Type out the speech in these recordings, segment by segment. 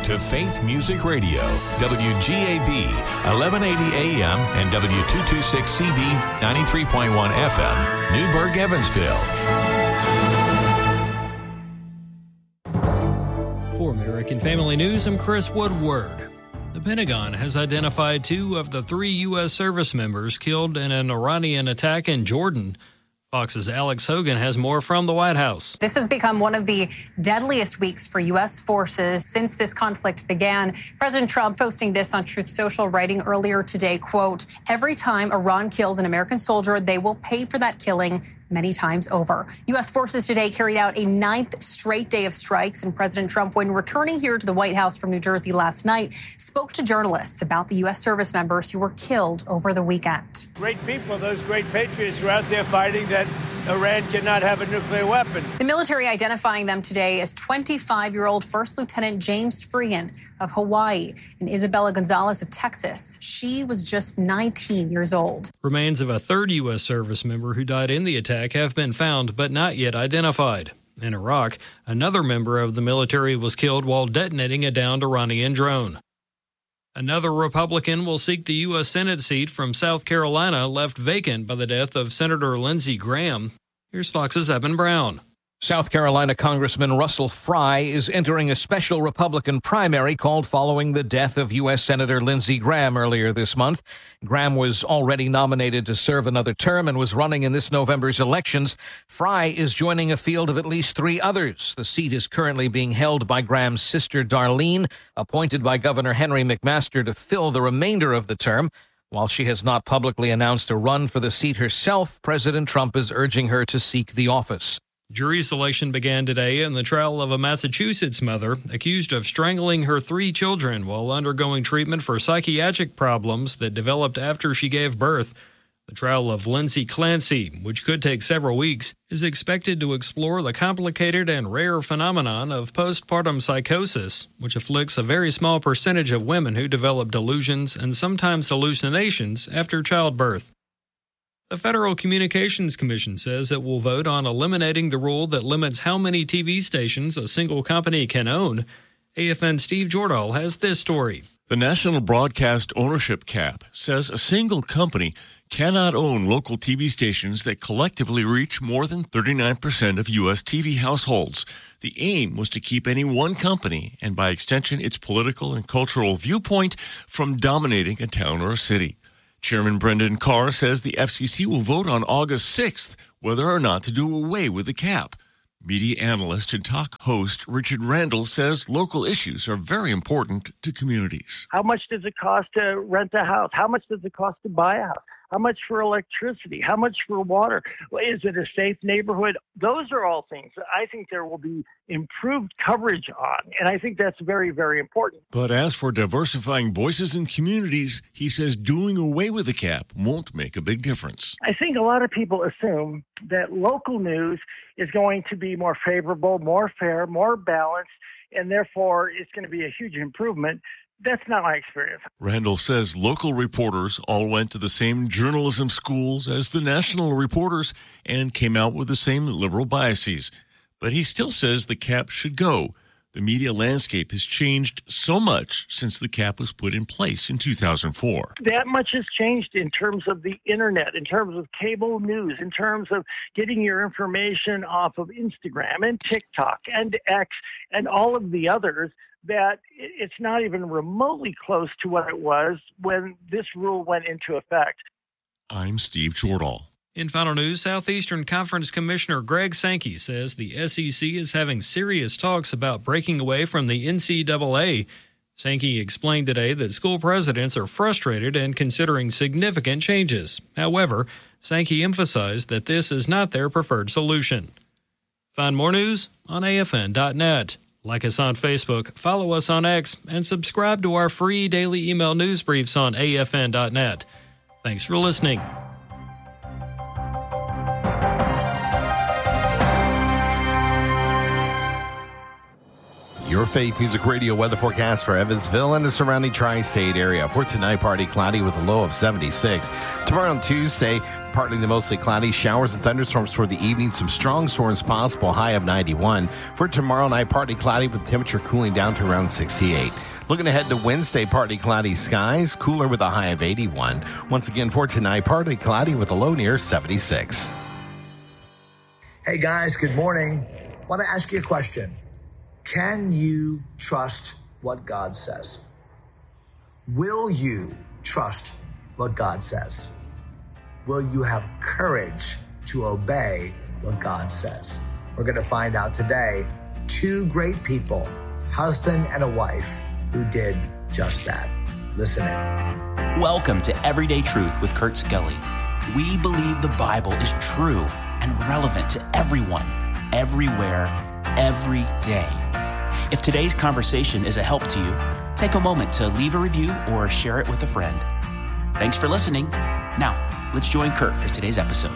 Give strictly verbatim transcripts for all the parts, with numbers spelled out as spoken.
to Faith Music Radio, W G A B, eleven eighty A M and W two twenty-six C B, ninety-three point one F M, Newburgh, Evansville. For American Family News, I'm Chris Woodward. The Pentagon has identified two of the three U S service members killed in an Iranian attack in Jordan. Fox's Alex Hogan has more from the White House. This has become one of the deadliest weeks for U S forces since this conflict began. President Trump posting this on Truth Social, writing earlier today, quote, "Every time Iran kills an American soldier, they will pay for that killing many times over." U S forces today carried out a ninth straight day of strikes, and President Trump, when returning here to the White House from New Jersey last night, spoke to journalists about the U S service members who were killed over the weekend. Great people, those great patriots who are out there fighting that Iran cannot have a nuclear weapon. The military identifying them today as twenty-five-year-old First Lieutenant James Freehan of Hawaii and Isabella Gonzalez of Texas. She was just nineteen years old. Remains of a third U S service member who died in the attack have been found but not yet identified. In Iraq, another member of the military was killed while detonating a downed Iranian drone. Another Republican will seek the U S Senate seat from South Carolina, left vacant by the death of Senator Lindsey Graham. Here's Fox's Evan Brown. South Carolina Congressman Russell Fry is entering a special Republican primary called following the death of U S Senator Lindsey Graham earlier this month. Graham was already nominated to serve another term and was running in this November's elections. Fry is joining a field of at least three others. The seat is currently being held by Graham's sister Darlene, appointed by Governor Henry McMaster to fill the remainder of the term. While she has not publicly announced a run for the seat herself, President Trump is urging her to seek the office. Jury selection began today in the trial of a Massachusetts mother accused of strangling her three children while undergoing treatment for psychiatric problems that developed after she gave birth. The trial of Lindsay Clancy, which could take several weeks, is expected to explore the complicated and rare phenomenon of postpartum psychosis, which afflicts a very small percentage of women who develop delusions and sometimes hallucinations after childbirth. The Federal Communications Commission says it will vote on eliminating the rule that limits how many T V stations a single company can own. A F N's Steve Jordahl has this story. The National Broadcast Ownership Cap says a single company cannot own local T V stations that collectively reach more than thirty-nine percent of U S T V households. The aim was to keep any one company, and by extension its political and cultural viewpoint, from dominating a town or a city. Chairman Brendan Carr says the F C C will vote on August sixth whether or not to do away with the cap. Media analyst and talk host Richard Randall says local issues are very important to communities. How much does it cost to rent a house? How much does it cost to buy a house? How much for electricity? How much for water? Is it a safe neighborhood? Those are all things that I think there will be improved coverage on, and I think that's very, very important. But as for diversifying voices in communities, he says doing away with the cap won't make a big difference. I think a lot of people assume that local news is going to be more favorable, more fair, more balanced, and therefore it's going to be a huge improvement. That's not my experience. Randall says local reporters all went to the same journalism schools as the national reporters and came out with the same liberal biases. But he still says the cap should go. The media landscape has changed so much since the cap was put in place in two thousand four. That much has changed in terms of the internet, in terms of cable news, in terms of getting your information off of Instagram and TikTok and X and all of the others, that it's not even remotely close to what it was when this rule went into effect. I'm Steve Jordahl. In final news, Southeastern Conference Commissioner Greg Sankey says the S E C is having serious talks about breaking away from the N C double A. Sankey explained today that school presidents are frustrated and considering significant changes. However, Sankey emphasized that this is not their preferred solution. Find more news on A F N dot net. Like us on Facebook, follow us on X, and subscribe to our free daily email news briefs on A F N dot net. Thanks for listening. You're Your Faith Music Radio weather forecast for Evansville and the surrounding tri-state area. For tonight, partly cloudy with a low of seventy-six. Tomorrow on Tuesday, partly to mostly cloudy, showers and thunderstorms toward the evening. Some strong storms possible, high of ninety-one. For tomorrow night, partly cloudy with temperature cooling down to around sixty-eight. Looking ahead to Wednesday, partly cloudy skies, cooler with a high of eighty-one. Once again, for tonight, partly cloudy with a low near seventy-six. Hey guys, good morning. I want to ask you a question. Can you trust what God says? Will you trust what God says? Will you have courage to obey what God says? We're going to find out today two great people, husband and a wife, who did just that. Listen in. Welcome to Everyday Truth with Kurt Skelly. We believe the Bible is true and relevant to everyone, everywhere, every day. If today's conversation is a help to you, take a moment to leave a review or share it with a friend. Thanks for listening. Now, let's join Kurt for today's episode.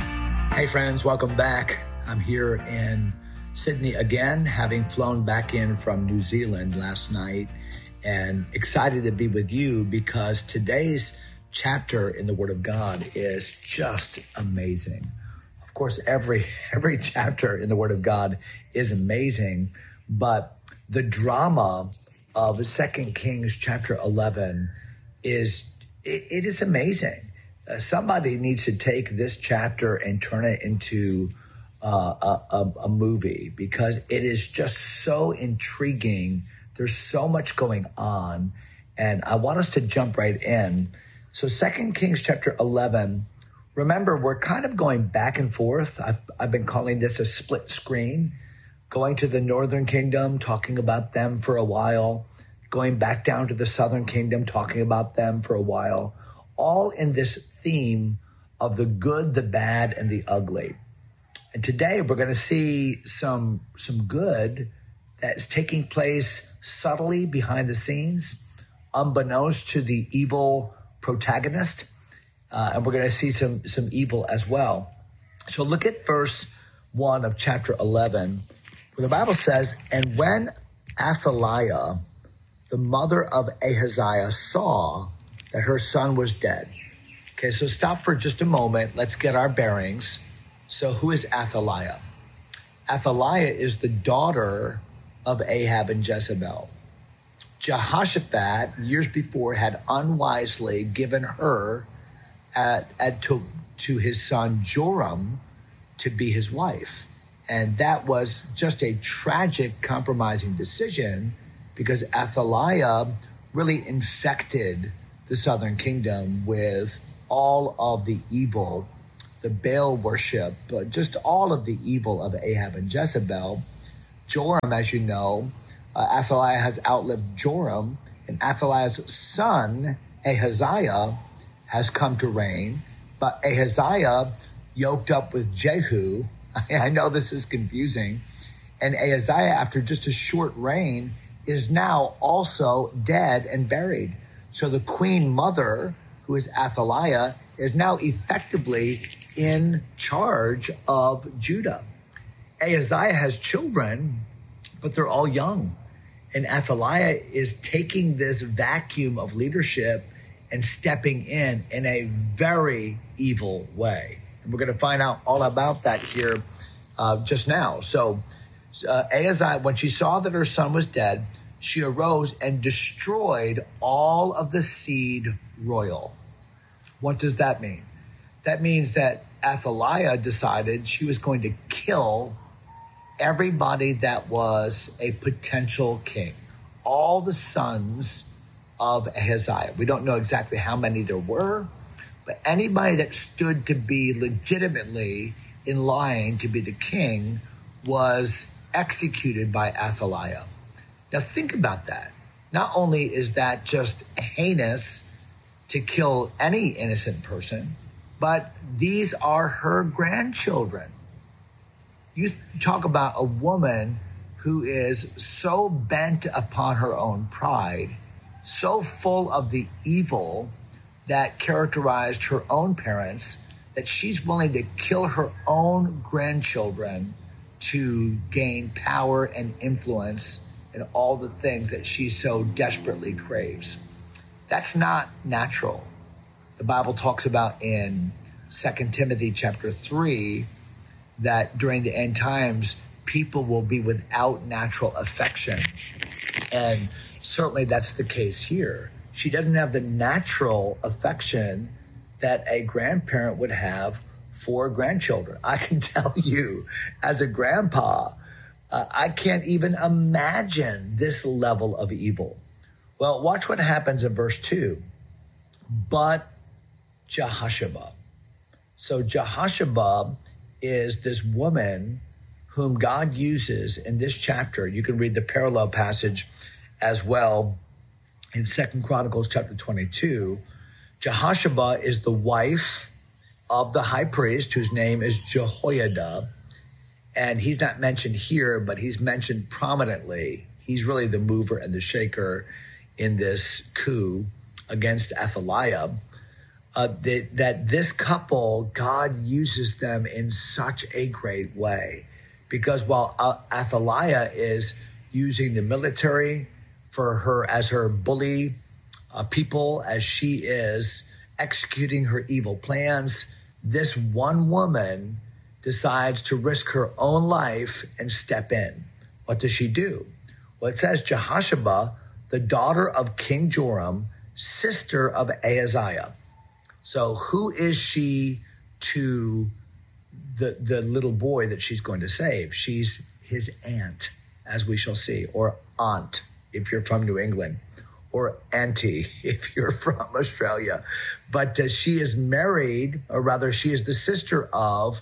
Hey friends, welcome back. I'm here in Sydney again, having flown back in from New Zealand last night, and excited to be with you because today's chapter in the Word of God is just amazing. Of course, every every chapter in the Word of God is amazing, but the drama of Second Kings chapter eleven is, it, it is amazing. Uh, somebody needs to take this chapter and turn it into uh, a, a, a movie because it is just so intriguing. There's so much going on, and I want us to jump right in. So Second Kings chapter eleven, remember, we're kind of going back and forth. I've, I've been calling this a split screen. Going to the northern kingdom, talking about them for a while, going back down to the southern kingdom, talking about them for a while, all in this theme of the good, the bad, and the ugly. And today we're going to see some, some good that's taking place subtly behind the scenes, unbeknownst to the evil protagonist. Uh, and we're going to see some, some evil as well. So look at verse one of chapter eleven. Where the Bible says, and when Athaliah, the mother of Ahaziah, saw that her son was dead. Okay, so stop for just a moment. Let's get our bearings. So who is Athaliah? Athaliah is the daughter of Ahab and Jezebel. Jehoshaphat, years before, had unwisely given her at, at to, to his son Joram to be his wife. And that was just a tragic, compromising decision because Athaliah really infected the southern kingdom with all of the evil, the Baal worship, but just all of the evil of Ahab and Jezebel. Joram, as you know, uh, Athaliah has outlived Joram, and Athaliah's son, Ahaziah, has come to reign. But Ahaziah yoked up with Jehu. I know this is confusing. And Ahaziah, after just a short reign, is now also dead and buried. So the queen mother, who is Athaliah, is now effectively in charge of Judah. Ahaziah has children, but they're all young. And Athaliah is taking this vacuum of leadership and stepping in in a very evil way. And we're going to find out all about that here uh, just now. So uh, Ahaziah, when she saw that her son was dead, she arose and destroyed all of the seed royal. What does that mean? That means that Athaliah decided she was going to kill everybody that was a potential king, all the sons of Ahaziah. We don't know exactly how many there were, but anybody that stood to be legitimately in line to be the king was executed by Athaliah. Now think about that. Not only is that just heinous to kill any innocent person, but these are her grandchildren. You talk about a woman who is so bent upon her own pride, so full of the evil that characterized her own parents, that she's willing to kill her own grandchildren to gain power and influence and all the things that she so desperately craves. That's not natural. The Bible talks about in Second Timothy chapter three that during the end times, people will be without natural affection. And certainly that's the case here. She doesn't have the natural affection that a grandparent would have for grandchildren. I can tell you, as a grandpa, uh, I can't even imagine this level of evil. Well, watch what happens in verse two. But Jehosheba. So Jehosheba is this woman whom God uses in this chapter. You can read the parallel passage as well in Second Chronicles chapter twenty-two. Jehosheba is the wife of the high priest, whose name is Jehoiada. And he's not mentioned here, but he's mentioned prominently. He's really the mover and the shaker in this coup against Athaliah. Uh, that, that this couple, God uses them in such a great way. Because while uh, Athaliah is using the military for her as her bully uh, people, as she is executing her evil plans, this one woman decides to risk her own life and step in. What does she do? Well, it says Jehosheba, the daughter of King Joram, sister of Ahaziah. So who is she to the, the little boy that she's going to save? She's his aunt, as we shall see, or aunt, if you're from New England, or auntie, if you're from Australia. But uh, she is married, or rather she is the sister of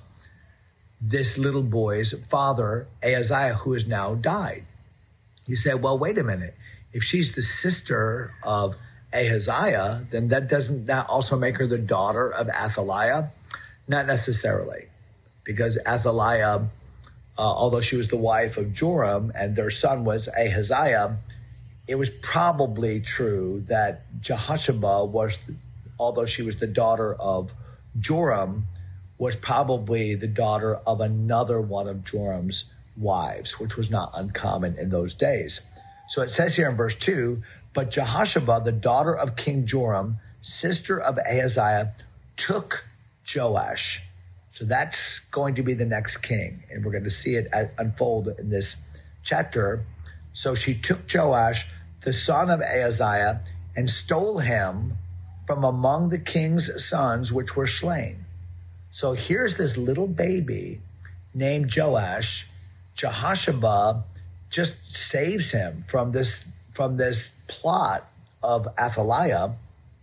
this little boy's father, Ahaziah, who has now died. You say, well, wait a minute. If she's the sister of Ahaziah, then that doesn't that also make her the daughter of Athaliah? Not necessarily, because Athaliah, uh, although she was the wife of Joram and their son was Ahaziah, it was probably true that Jehosheba was, although she was the daughter of Joram, was probably the daughter of another one of Joram's wives, which was not uncommon in those days. So it says here in verse two, but Jehosheba, the daughter of King Joram, sister of Ahaziah, took Joash. So that's going to be the next king, and we're going to see it unfold in this chapter. So she took Joash, the son of Ahaziah, and stole him from among the king's sons which were slain. So here's this little baby named Joash. Jehosheba just saves him from this from this plot of Athaliah,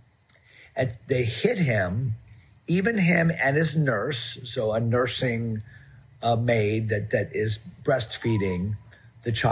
and they hid him, even him and his nurse, so a nursing uh, maid that, that is breastfeeding the child.